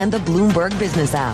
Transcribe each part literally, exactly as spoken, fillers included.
and the Bloomberg Business app.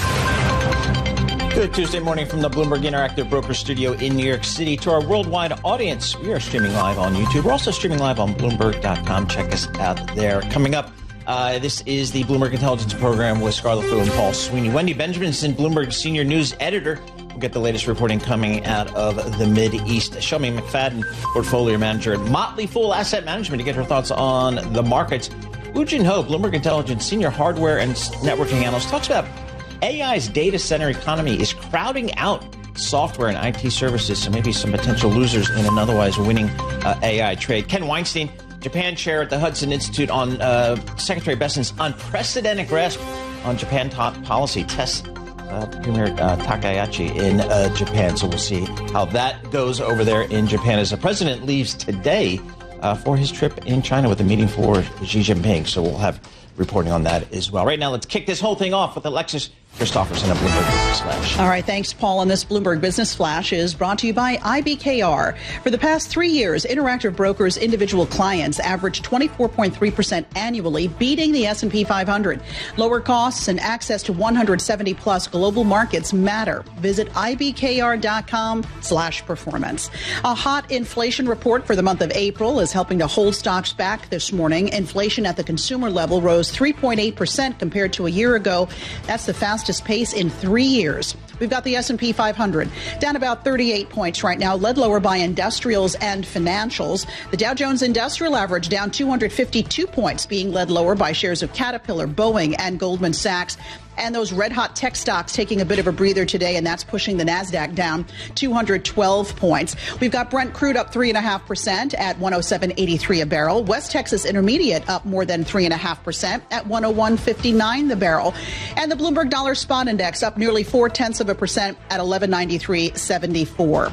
Good Tuesday morning from the Bloomberg Interactive Broker Studio in New York City. To our worldwide audience, we are streaming live on YouTube. We're also streaming live on Bloomberg dot com. Check us out there. Coming up, uh, this is the Bloomberg Intelligence Program with Scarlett Fu and Paul Sweeney. Wendy Benjaminson, Bloomberg Senior News Editor. We'll get the latest reporting coming out of the Mideast. Shomie McFadden, Portfolio Manager at Motley Fool Asset Management, to get her thoughts on the markets. Woo Jin Ho, Bloomberg Intelligence Senior Hardware and Networking Analyst, talks about A I's data center economy is crowding out software and I T services, so maybe some potential losers in an otherwise winning uh, A I trade. Ken Weinstein, Japan chair at the Hudson Institute, on uh, Secretary Besant's unprecedented grasp on Japan top policy, tests uh, Premier uh, Takahashi in uh, Japan. So we'll see how that goes over there in Japan as the president leaves today uh, for his trip in China with a meeting for Xi Jinping. So we'll have reporting on that as well. Right now, let's kick this whole thing off with Alexis Christopherson of Bloomberg Business Flash. All right, thanks, Paul. And this Bloomberg Business Flash is brought to you by I B K R. For the past three years, Interactive Brokers' individual clients averaged twenty-four point three percent annually, beating the S and P five hundred. Lower costs and access to one hundred seventy plus global markets matter. Visit I B K R dot com slash performance. A hot inflation report for the month of April is helping to hold stocks back this morning. Inflation at the consumer level rose three point eight percent compared to a year ago. That's the fastest pace in three years. We've got the S and P five hundred down about thirty-eight points right now, led lower by industrials and financials. The Dow Jones Industrial Average down two hundred fifty-two points, being led lower by shares of Caterpillar, Boeing, and Goldman Sachs. And those red-hot tech stocks taking a bit of a breather today, and that's pushing the NASDAQ down two hundred twelve points. We've got Brent crude up three point five percent at one oh seven eighty-three a barrel. West Texas Intermediate up more than three point five percent at one oh one fifty-nine the barrel. And the Bloomberg Dollar Spot Index up nearly four-tenths of a percent at eleven ninety-three seventy-four.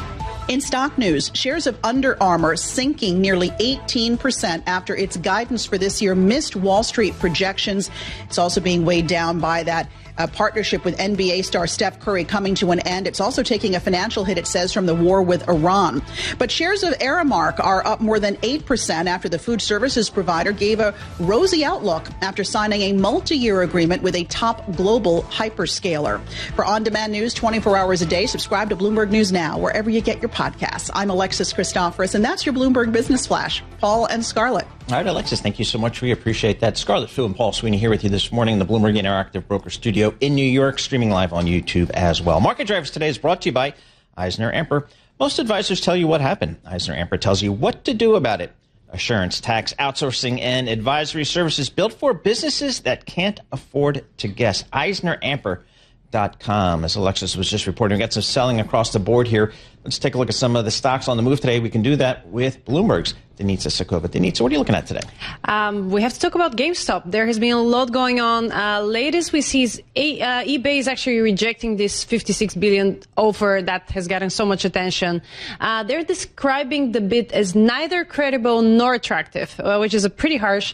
In stock news, shares of Under Armour sinking nearly eighteen percent after its guidance for this year missed Wall Street projections. It's also being weighed down by that uh, partnership with N B A star Steph Curry coming to an end. It's also taking a financial hit, it says, from the war with Iran. But shares of Aramark are up more than eight percent after the food services provider gave a rosy outlook after signing a multi-year agreement with a top global hyperscaler. For on-demand news twenty-four hours a day, subscribe to Bloomberg News Now, wherever you get your podcasts. I'm Alexis Christoforous, and that's your Bloomberg Business Flash. Paul and Scarlett. All right, Alexis, thank you so much. We appreciate that. Scarlett Fu and Paul Sweeney here with you this morning in the Bloomberg Interactive Broker Studio in New York, streaming live on YouTube as well. Market Drivers today is brought to you by EisnerAmper. Most advisors tell you what happened. EisnerAmper tells you what to do about it. Assurance, tax, outsourcing, and advisory services built for businesses that can't afford to guess. Eisner Amper dot com. As Alexis was just reporting, we got some selling across the board here. Let's take a look at some of the stocks on the move today. We can do that with Bloomberg's Denitsa Sakova. Denitsa, what are you looking at today? Um, we have to talk about GameStop. There has been a lot going on. Uh, latest we see is a, uh, eBay is actually rejecting this fifty-six billion dollars offer that has gotten so much attention. Uh, they're describing the bid as neither credible nor attractive, uh, which is a pretty harsh.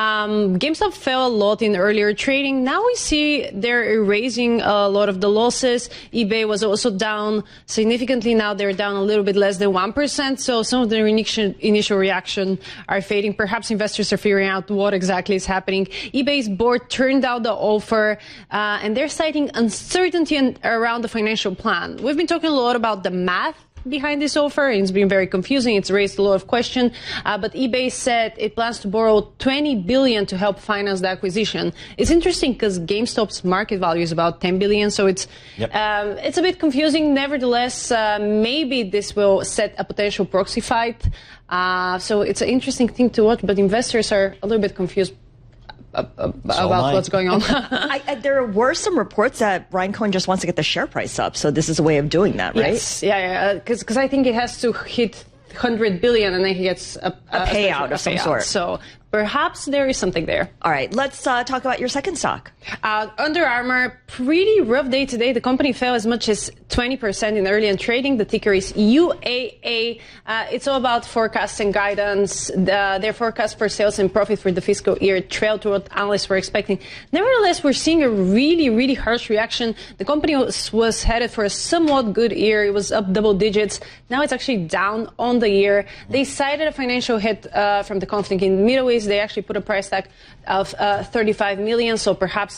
Um, GameStop fell a lot in earlier trading. Now we see they're erasing a lot of the losses. eBay was also down significantly. Now they're down a little bit less than one percent. So some of the initial, initial reaction are fading. Perhaps investors are figuring out what exactly is happening. eBay's board turned down the offer, uh, and they're citing uncertainty in, around the financial plan. We've been talking a lot about the math behind this offer, and it's been very confusing. It's raised a lot of questions, uh, but eBay said it plans to borrow twenty billion dollars to help finance the acquisition. It's interesting because GameStop's market value is about ten billion dollars, so it's yep. um, it's a bit confusing. Nevertheless, uh, maybe this will set a potential proxy fight. Uh, so it's an interesting thing to watch, but investors are a little bit confused Uh, uh, so about what's going on. I, I, there were some reports that Brian Cohen just wants to get the share price up, so this is a way of doing that, right? Yes, yeah, yeah, because because I think it has to hit one hundred billion and then he gets a, a, a payout a of some payout. sort. So perhaps there is something there. All right, let's uh, talk about your second stock. Uh, Under Armour, pretty rough day today. The company fell as much as twenty percent in early and trading. The ticker is U A A. Uh, it's all about forecast and guidance. The, their forecast for sales and profit for the fiscal year trailed to what analysts were expecting. Nevertheless, we're seeing a really, really harsh reaction. The company was, was headed for a somewhat good year. It was up double digits. Now it's actually down on the year. They cited a financial hit uh, from the conflict in the Middle East. Coinbase, they actually put a price tag of uh, thirty-five million. So perhaps